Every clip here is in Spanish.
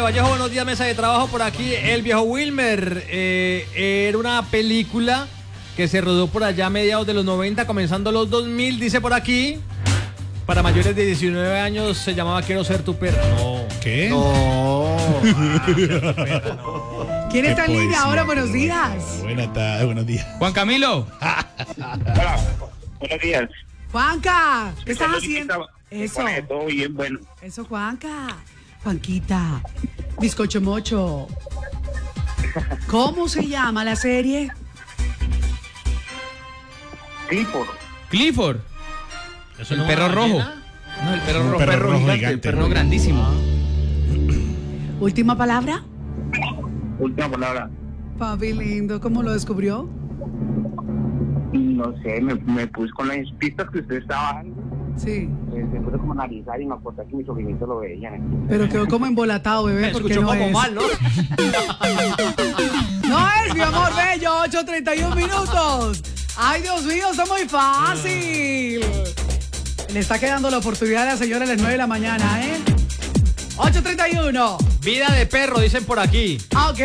Vallejo, buenos días, mesa de trabajo por aquí. El viejo Wilmer, era una película que se rodó por allá a mediados de los 90, comenzando los 2000, dice por aquí. Para mayores de 19 años se llamaba Quiero ser tu perra. No. ¿Qué? No. ¿Quién está en línea ahora? Buenos días. Buenas tardes, buenos días. Juan Camilo. Hola, buenos días. Juanca, ¿qué estás haciendo? Eso. Todo bien, bueno. Eso, Juanca. Juanquita. Bizcocho mocho. ¿Cómo se llama la serie? Clifford. ¿Eso El no perro es una rojo. ballena? No, el perro rojo. perro rojo gigante. El gigante. perro grandísimo. Última palabra. Última palabra. Papi lindo, ¿cómo lo descubrió? No sé, me puse con las pistas que usted estaba dando. Sí. Se puso como a analizar y me acordé que mi sobrinito lo veía. Pero quedó como embolatado, bebé, Me porque escuchó no como es. mal, ¿no? No es, mi amor bello, 8:31 minutos. Ay, Dios mío, está muy fácil. Le está quedando la oportunidad a la señora a las 9 de la mañana, ¿eh? 8:31. Vida de perro, dicen por aquí. Ok.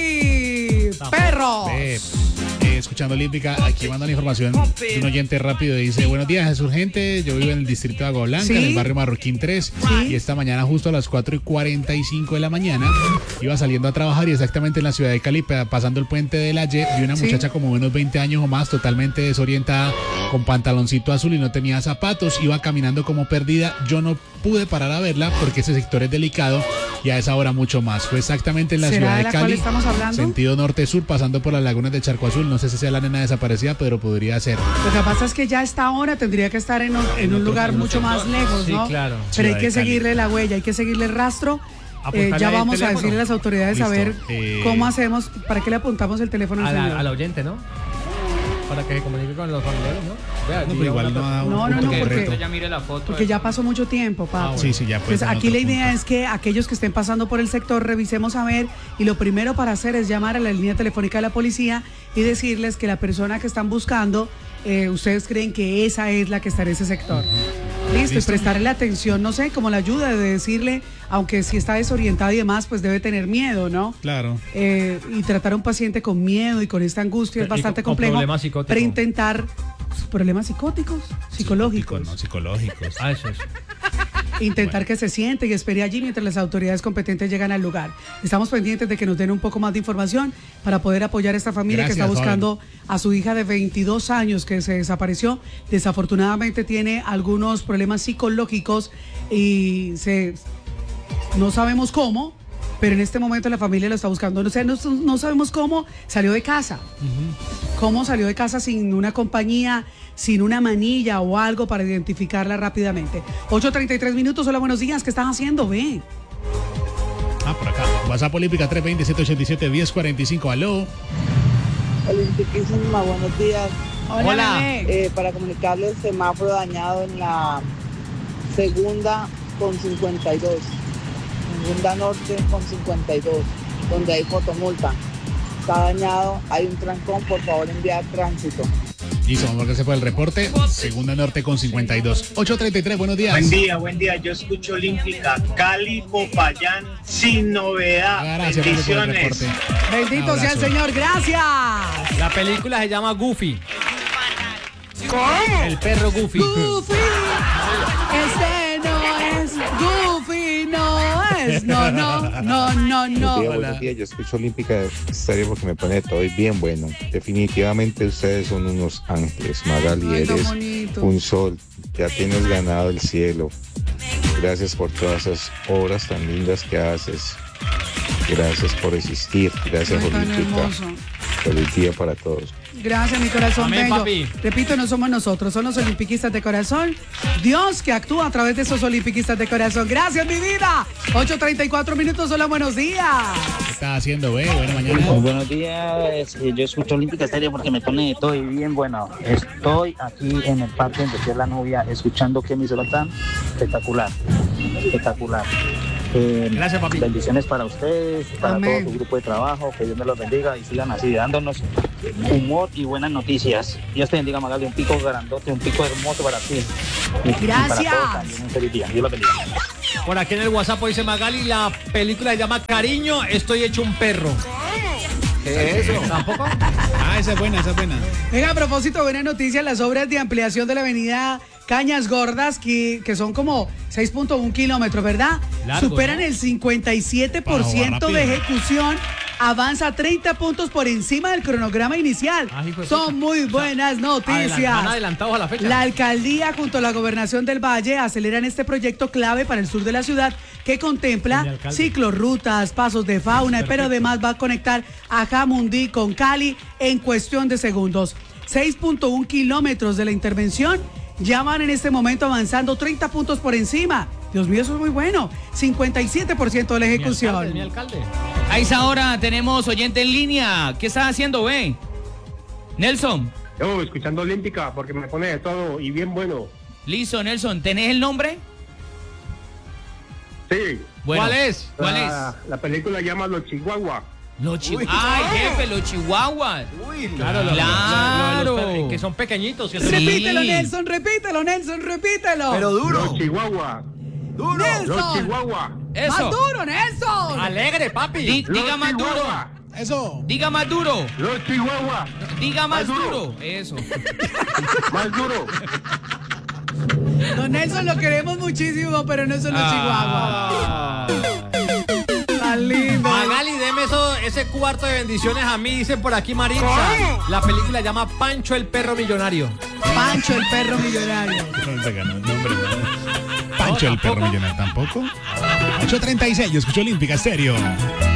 Perros. Escuchando Olímpica, aquí mandan información de un oyente rápido. Dice, buenos días, es urgente. Yo vivo en el distrito de Agua Blanca, ¿Sí? en el barrio Marroquín 3. Sí. Y esta mañana, justo a las 4:45 de la mañana, iba saliendo a trabajar y exactamente en la ciudad de Cali, pasando el puente de la Y, vi una Sí. muchacha como de unos 20 años o más, totalmente desorientada, con pantaloncito azul y no tenía zapatos. Iba caminando como perdida. Yo no pude parar a verla porque ese sector es delicado y a esa hora mucho más. Fue exactamente en la ¿Será ciudad de de la cual Cali, estamos hablando? sentido norte-sur, pasando por las lagunas de Charco Azul. No sé si sea la nena desaparecida, pero podría ser. Lo que pasa es que ya a esta hora tendría que estar en un lugar mucho más lejos, Sí, ¿no? claro. Pero hay Ciudad que de Cali. seguirle la huella, hay que seguirle el rastro. Apuntarle Ya ahí el vamos a teléfono. decirle a las autoridades a ver Listo. cómo hacemos, para qué le apuntamos el teléfono al señor. A la oyente, ¿no? Para que se comunique con los familiares, ¿no? Vea, No, aquí pero ya igual una no da un No, punto no, porque- correcto. Ella mire la foto. Porque ya pasó mucho tiempo, Papo. Sí, ya pues. Entonces, aquí la idea es que aquellos que estén pasando por el sector revisemos a ver, y lo primero para hacer es llamar a la línea telefónica de la policía y decirles que la persona que están buscando, ustedes creen que esa es la que está en ese sector. Listo, y Listo. prestarle la atención, no sé, como la ayuda de decirle, aunque si está desorientado y demás, pues debe tener miedo, ¿no? Claro. Y tratar a un paciente con miedo y con esta angustia es Y bastante con complejo. problemas psicóticos. Pero intentar problemas psicóticos, psicológicos. No, psicológicos. Ah, eso es. Intentar que se siente y espere allí mientras las autoridades competentes llegan al lugar. Estamos pendientes de que nos den un poco más de información para poder apoyar a esta familia que Gracias, está buscando a su hija de 22 años que se desapareció. Desafortunadamente tiene algunos problemas psicológicos y no sabemos cómo, pero en este momento la familia lo está buscando. O sea, no sabemos cómo salió de casa. Cómo salió de casa sin una compañía, sin una manilla o algo para identificarla rápidamente. 8:33 minutos, hola, buenos días, ¿qué estás haciendo? Ve. Por acá. WhatsApp Olímpica 320-787-1045. Aló. Olímpiquísima, buenos días. Hola. bebé. Para comunicarles el semáforo dañado en la segunda con 52. Segunda norte con 52, donde hay fotomulta. Está dañado, hay un trancón, por favor enviar tránsito. Listo, vamos a ver qué se fue el reporte. Segunda norte con 52. 8:33, buenos días. Buen día, yo escucho Olímpica, Cali, Popayán, sin novedad. Gracias por el Bendiciones. reporte. Bendito Un sea el abrazo. Señor, gracias. La película se llama Goofy. ¿Cómo? El perro Goofy. Goofy, este no es Goofy, no es, no. Buenos días, yo escucho Olímpica Estéreo porque me pone todo bien bueno. Definitivamente ustedes son unos ángeles, Magali, Ay, tan eres bonito. un sol, ya tienes ganado el cielo. Gracias por todas esas obras tan lindas que haces. Gracias por existir, gracias Ay, tan Olímpica. hermoso. Feliz día para todos. Gracias, mi corazón Amén, bello. papi. Repito, no somos nosotros, son los olimpiquistas de corazón. Dios que actúa a través de esos olimpiquistas de corazón. Gracias, mi vida. 8:34 minutos, hola, buenos días. ¿Qué estás haciendo, güey? Buena mañana. Muy buenos días, yo escucho Olímpica Estéreo porque me pone todo bien bueno. Estoy aquí en el parque de Ser la Novia escuchando que mi tan espectacular. Gracias, papi. Bendiciones para ustedes, para Amén. todo su grupo de trabajo, que Dios me los bendiga y sigan así dándonos humor y buenas noticias. Dios te bendiga, Magali, un pico grandote, un pico hermoso para ti. Y para Gracias. todos también un feliz día. Dios los bendiga. Por aquí en el WhatsApp dice Magali, la película se llama Cariño, estoy hecho un perro. ¿Qué es eso? ¿Tampoco? Ah, esa es buena, esa es buena. Venga, a propósito, buena noticia, las obras de ampliación de la avenida Cañas Gordas, que son como 6.1 kilómetros, ¿verdad? Largo, Superan ¿no? el 57% Rápido. de ejecución, avanza 30 puntos por encima del cronograma inicial. Ah, hijo de Son puta. muy buenas noticias. Van adelantados a la fecha. La alcaldía junto a la gobernación del Valle aceleran este proyecto clave para el sur de la ciudad que Mi contempla alcalde. ciclorrutas, pasos de fauna, pero además va a conectar a Jamundí con Cali en cuestión de segundos. 6.1 kilómetros de la intervención ya van en este momento avanzando 30 puntos por encima. Dios mío, eso es muy bueno. 57% de la ejecución. Mi alcalde. A esa hora tenemos oyente en línea. ¿Qué estás haciendo, ve? Nelson. Yo, escuchando Olímpica, porque me pone de todo y bien bueno. Listo, Nelson. ¿Tenés el nombre? Sí. Bueno, ¿Cuál es? ¿Cuál es? La película llama Los Chihuahua. Los chihuahuas. ¡Ay, jefe! Los chihuahuas. Claro, Claro. que son pequeñitos. Que Sí. Repítelo, Nelson, repítelo, Nelson, repítelo. Pero duro. Los Chihuahua. Duro. Los Nelson. Chihuahua. Más Eso. duro, Nelson. Alegre, papi. Diga más duro. Chihuahua. Eso. Diga más duro. Los Chihuahua. Diga más Más duro. duro. Eso. Más duro. Don Nelson, lo queremos muchísimo, pero no son los Ah. chihuahuas. Tan lindo. Magali, deme ese cuarto de bendiciones a mí, dicen por aquí Maritza. La película llama Pancho el perro millonario. Pancho, el perro millonario. No se ganó el nombre, ¿no? Pancho el perro millonario tampoco. 8:36, yo escucho Olímpica Estéreo.